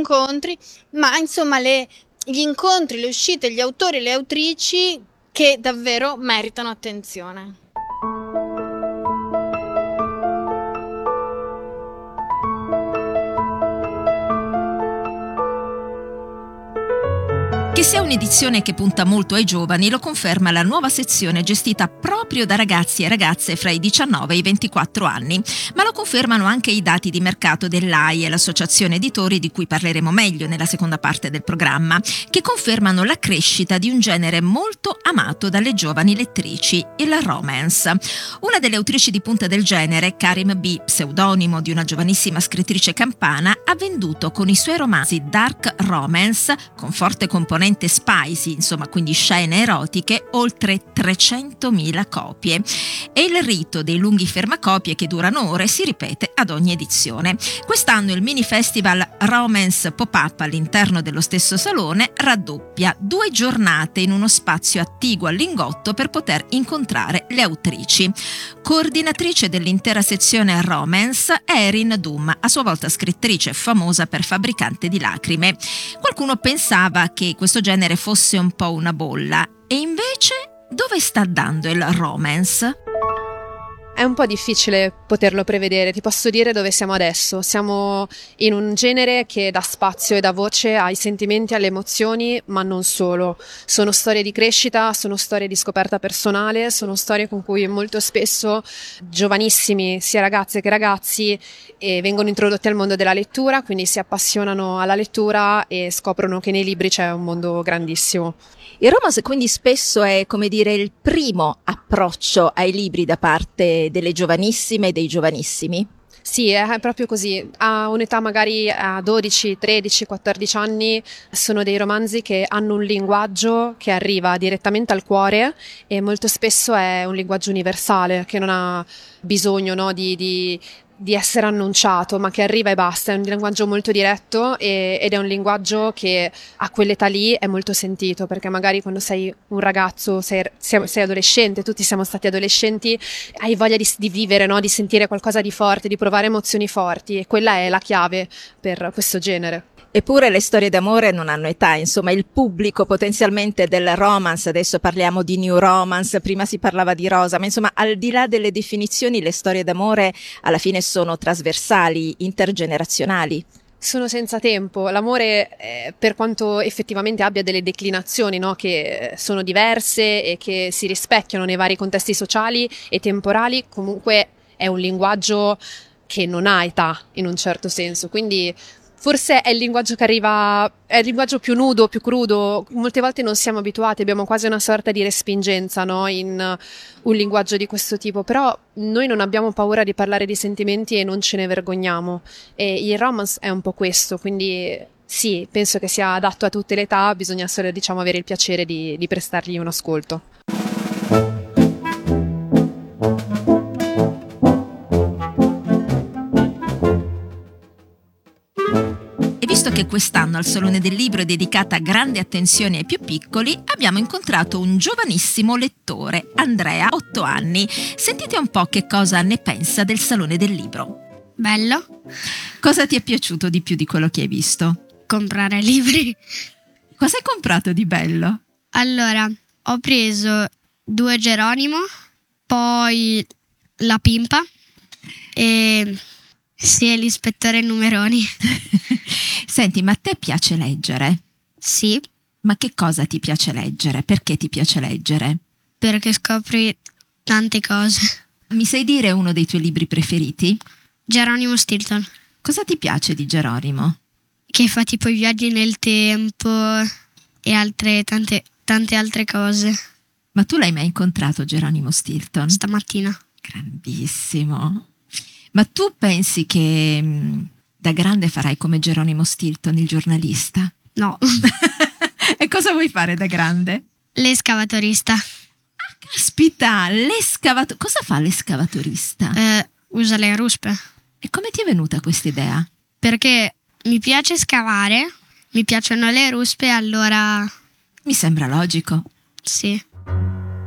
incontri, ma insomma gli incontri, le uscite, gli autori e le autrici che davvero meritano attenzione. Che sia un'edizione che punta molto ai giovani lo conferma la nuova sezione gestita proprio da ragazzi e ragazze fra i 19 e i 24 anni, ma lo confermano anche i dati di mercato dell'AIE, l'associazione editori di cui parleremo meglio nella seconda parte del programma, che confermano la crescita di un genere molto amato dalle giovani lettrici, il romance. Una delle autrici di punta del genere, Karim B., pseudonimo di una giovanissima scrittrice campana, ha venduto con i suoi romanzi dark romance, con forte componente spicy, insomma quindi scene erotiche, oltre 300.000 copie. E il rito dei lunghi fermacopie che durano ore si ripete ad ogni edizione. Quest'anno il mini festival Romance Pop-Up all'interno dello stesso salone raddoppia 2 giornate in uno spazio attiguo al Lingotto per poter incontrare le autrici. Coordinatrice dell'intera sezione Romance è Erin Doom, a sua volta scrittrice famosa per Fabbricante di lacrime. Qualcuno pensava che questo genere fosse un po' una bolla, e invece dove sta andando il romance? È un po' difficile poterlo prevedere, ti posso dire dove siamo adesso. Siamo in un genere che dà spazio e dà voce ai sentimenti, alle emozioni, ma non solo. Sono storie di crescita, sono storie di scoperta personale, sono storie con cui molto spesso giovanissimi, sia ragazze che ragazzi, vengono introdotti al mondo della lettura, quindi si appassionano alla lettura e scoprono che nei libri c'è un mondo grandissimo. Il romance quindi spesso è, come dire, il primo approccio ai libri da parte delle giovanissime e dei giovanissimi? Sì, è proprio così. A un'età magari a 12, 13, 14 anni sono dei romanzi che hanno un linguaggio che arriva direttamente al cuore e molto spesso è un linguaggio universale che non ha bisogno, no, di essere annunciato, ma che arriva e basta. È un linguaggio molto diretto ed è un linguaggio che a quell'età lì è molto sentito, perché magari quando sei un ragazzo, sei adolescente, tutti siamo stati adolescenti, hai voglia di vivere, no? Di sentire qualcosa di forte, di provare emozioni forti, e quella è la chiave per questo genere. Eppure le storie d'amore non hanno età, insomma il pubblico potenzialmente del romance, adesso parliamo di new romance, prima si parlava di rosa, ma insomma al di là delle definizioni le storie d'amore alla fine sono trasversali, intergenerazionali. Sono senza tempo. L'amore, per quanto effettivamente abbia delle declinazioni, no, che sono diverse e che si rispecchiano nei vari contesti sociali e temporali, comunque è un linguaggio che non ha età in un certo senso, quindi forse è il linguaggio che arriva, è il linguaggio più nudo, più crudo. Molte volte non siamo abituati, abbiamo quasi una sorta di respingenza, no, in un linguaggio di questo tipo, però noi non abbiamo paura di parlare di sentimenti e non ce ne vergogniamo, e il romance è un po' questo, quindi sì, penso che sia adatto a tutte le età, bisogna solo, diciamo, avere il piacere di prestargli un ascolto. Visto che quest'anno al Salone del Libro è dedicata grande attenzione ai più piccoli, abbiamo incontrato un giovanissimo lettore, Andrea, 8 anni. Sentite un po' che cosa ne pensa del Salone del Libro. Bello. Cosa ti è piaciuto di più di quello che hai visto? Comprare libri. Cosa hai comprato di bello? Allora, ho preso 2 Geronimo, poi La Pimpa e sì, l'ispettore Numeroni. Senti, ma a te piace leggere? Sì. Ma che cosa ti piace leggere? Perché ti piace leggere? Perché scopri tante cose. Mi sai dire uno dei tuoi libri preferiti? Geronimo Stilton. Cosa ti piace di Geronimo? Che fa tipo i viaggi nel tempo e tante altre cose. Ma tu l'hai mai incontrato Geronimo Stilton? Stamattina. Grandissimo. Ma tu pensi che da grande farai come Geronimo Stilton, il giornalista? No. E cosa vuoi fare da grande? L'escavatorista. Ah, caspita, cosa fa l'escavatorista? Usa le ruspe. E come ti è venuta questa idea? Perché mi piace scavare, mi piacciono le ruspe, allora... Mi sembra logico. Sì.